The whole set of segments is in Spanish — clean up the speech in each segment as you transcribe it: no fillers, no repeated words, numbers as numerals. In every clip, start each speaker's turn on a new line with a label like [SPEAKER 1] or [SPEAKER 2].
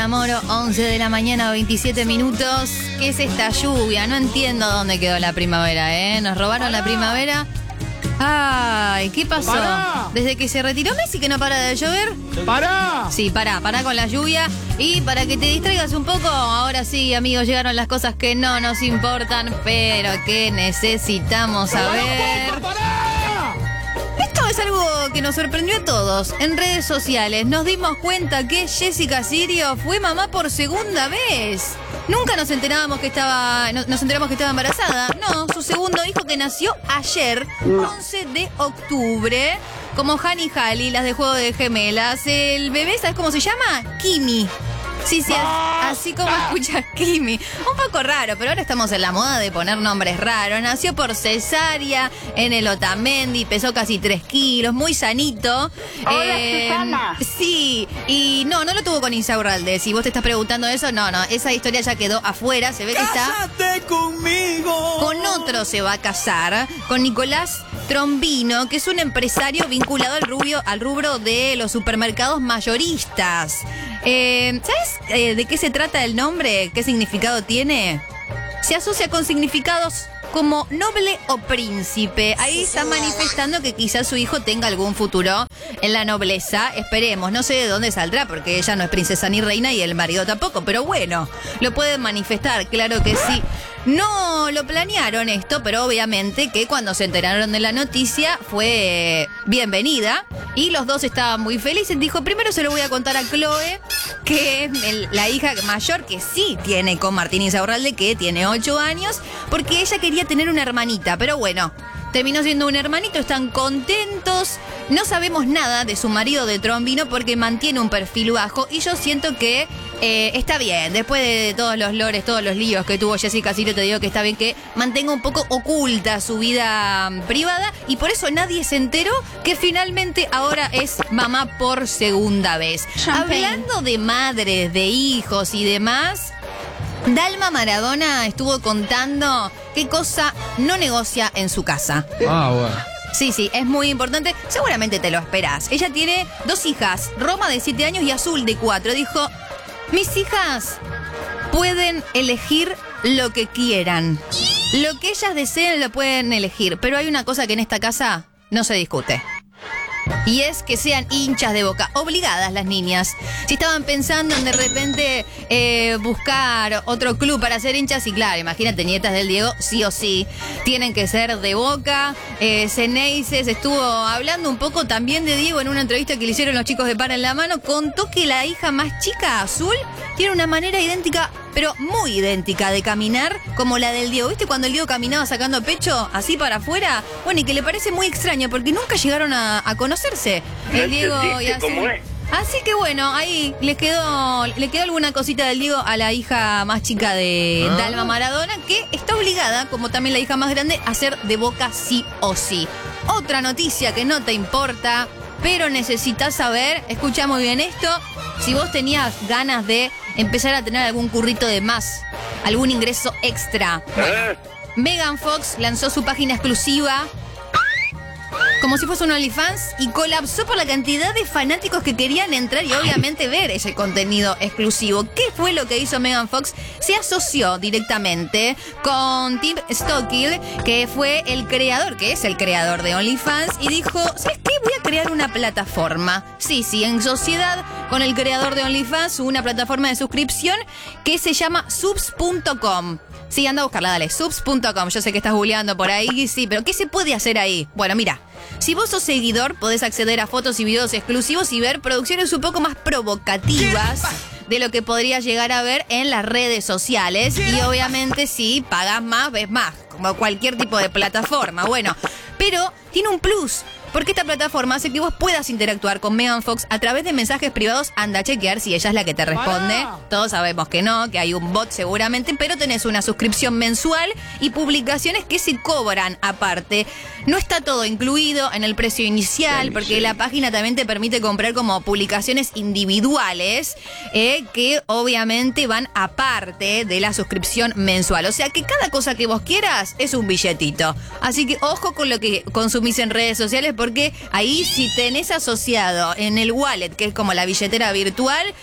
[SPEAKER 1] Moro, 11 de la mañana, 27 minutos. ¿Qué es esta lluvia? No entiendo dónde quedó la primavera, ¿eh? Nos robaron la primavera. Ay, ¿qué pasó?
[SPEAKER 2] ¡Pará!
[SPEAKER 1] Desde que se retiró Messi, que no para de llover.
[SPEAKER 2] ¡Pará!
[SPEAKER 1] Sí, pará con la lluvia. Y para que te distraigas un poco, ahora sí, amigos, llegaron las cosas que no nos importan, pero que necesitamos saber.
[SPEAKER 2] ¡Pará!
[SPEAKER 1] Esto es algo que nos sorprendió a todos. En redes sociales nos dimos cuenta que Jessica Sirio fue mamá por segunda vez. Nunca nos enterábamos que nos enteramos que estaba embarazada. No, su segundo hijo que nació ayer, 11 de octubre. Como Han y Hali, las de Juego de Gemelas. El bebé, ¿sabes cómo se llama? Kimi. Sí, así como escuchas Kimi. Un poco raro, pero ahora estamos en la moda de poner nombres raros. Nació por cesárea en el Otamendi, pesó casi 3 kilos, muy sanito.
[SPEAKER 3] Hola, Susana.
[SPEAKER 1] Sí, y no lo tuvo con Insaurralde. Si vos te estás preguntando eso, no, esa historia ya quedó afuera. Se ve que está...
[SPEAKER 2] ¡Cásate conmigo!
[SPEAKER 1] Con otro se va a casar, con Nicolás Trombino, que es un empresario vinculado al rubro de los supermercados mayoristas. ¿Sabes de qué se trata el nombre? ¿Qué significado tiene? Se asocia con significados como noble o príncipe. Ahí está manifestando que quizás su hijo tenga algún futuro en la nobleza. Esperemos, no sé de dónde saldrá, porque ella no es princesa ni reina y el marido tampoco, pero bueno, lo pueden manifestar, claro que sí. No lo planearon esto, pero obviamente que cuando se enteraron de la noticia fue bienvenida y los dos estaban muy felices. Dijo, primero se lo voy a contar a Chloe, que es la hija mayor que sí tiene con Martín Insaurralde, que tiene 8 años, porque ella quería tener una hermanita, pero bueno, terminó siendo un hermanito, están contentos. No sabemos nada de su marido de Trombino porque mantiene un perfil bajo y yo siento que está bien. Después de todos los lores, todos los líos que tuvo Jessica Sirio, te digo que está bien que mantenga un poco oculta su vida privada y por eso nadie se enteró que finalmente ahora es mamá por segunda vez.
[SPEAKER 3] Champagne.
[SPEAKER 1] Hablando de madres, de hijos y demás, Dalma Maradona estuvo contando qué cosa no negocia en su casa.
[SPEAKER 2] Ah, bueno.
[SPEAKER 1] Sí, es muy importante. Seguramente te lo esperás. Ella tiene 2 hijas, Roma de 7 años y Azul de 4. Dijo, mis hijas pueden elegir lo que quieran. Lo que ellas deseen lo pueden elegir. Pero hay una cosa que en esta casa no se discute. Y es que sean hinchas de Boca, obligadas las niñas. Si estaban pensando en de repente buscar otro club para ser hinchas, y claro, imagínate, nietas del Diego, sí o sí, tienen que ser de Boca. Ceneices estuvo hablando un poco también de Diego en una entrevista que le hicieron los chicos de Para en la Mano. Contó que la hija más chica, Azul, tiene una manera idéntica, pero muy idéntica de caminar como la del Diego. ¿Viste cuando el Diego caminaba sacando pecho así para afuera? Bueno, y que le parece muy extraño porque nunca llegaron a conocerse el Diego y Azul.
[SPEAKER 3] ¿Cómo es?
[SPEAKER 1] Así que bueno, ahí le quedó alguna cosita del Diego a la hija más chica de Dalma Maradona, que está obligada, como también la hija más grande, a ser de Boca sí o sí. Otra noticia que no te importa, pero necesitas saber, escucha muy bien esto, si vos tenías ganas de empezar a tener algún currito de más, algún ingreso extra. Bueno, Megan Fox lanzó su página exclusiva como si fuese un OnlyFans y colapsó por la cantidad de fanáticos que querían entrar y obviamente ver ese contenido exclusivo. ¿Qué fue lo que hizo Megan Fox? Se asoció directamente con Tim Stockhill, que es el creador de OnlyFans, y dijo, ¿sabes qué? Voy a crear una plataforma. Sí, en sociedad con el creador de OnlyFans, una plataforma de suscripción que se llama subs.com. Sí, anda a buscarla, dale, subs.com. Yo sé que estás googleando por ahí, sí, pero ¿qué se puede hacer ahí? Bueno, mira, si vos sos seguidor, podés acceder a fotos y videos exclusivos y ver producciones un poco más provocativas de lo que podrías llegar a ver en las redes sociales. Y obviamente si pagás más, ves más, como cualquier tipo de plataforma. Bueno, pero tiene un plus. Porque esta plataforma hace que vos puedas interactuar con Megan Fox a través de mensajes privados. Anda a chequear si ella es la que te responde.
[SPEAKER 2] ¡Pará!
[SPEAKER 1] Todos sabemos que no, que hay un bot seguramente, pero tenés una suscripción mensual y publicaciones que se cobran aparte. No está todo incluido en el precio inicial, porque la página también te permite comprar como publicaciones individuales, que obviamente van aparte de la suscripción mensual. O sea que cada cosa que vos quieras es un billetito. Así que ojo con lo que consumís en redes sociales, porque ahí si tenés asociado en el wallet, que es como la billetera virtual,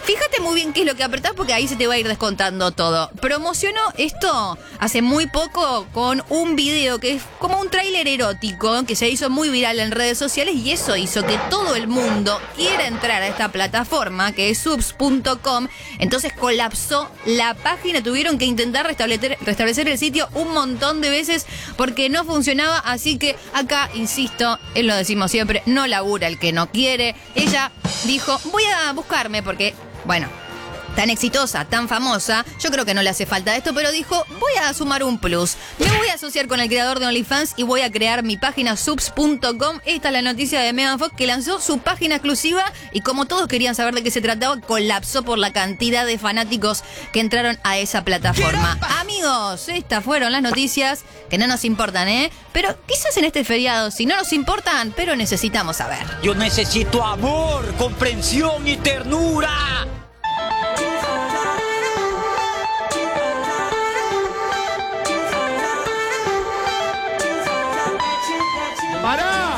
[SPEAKER 1] Fíjate muy bien qué es lo que apretás porque ahí se te va a ir descontando todo. Promocionó esto hace muy poco con un video que es como un tráiler erótico que se hizo muy viral en redes sociales y eso hizo que todo el mundo quiera entrar a esta plataforma que es subs.com. Entonces colapsó la página, tuvieron que intentar restablecer el sitio un montón de veces porque no funcionaba, así que acá, insisto, él lo decimos siempre, no labura el que no quiere. Ella dijo, voy a buscarme porque, bueno, tan exitosa, tan famosa, yo creo que no le hace falta esto, pero dijo, voy a sumar un plus. Me voy a asociar con el creador de OnlyFans y voy a crear mi página subs.com. Esta es la noticia de Megan Fox, que lanzó su página exclusiva y como todos querían saber de qué se trataba, colapsó por la cantidad de fanáticos que entraron a esa plataforma. Amigos, estas fueron las noticias que no nos importan, pero quizás en este feriado, si no nos importan, pero necesitamos saber.
[SPEAKER 3] Yo necesito amor, comprensión y ternura.
[SPEAKER 2] ¡Pará!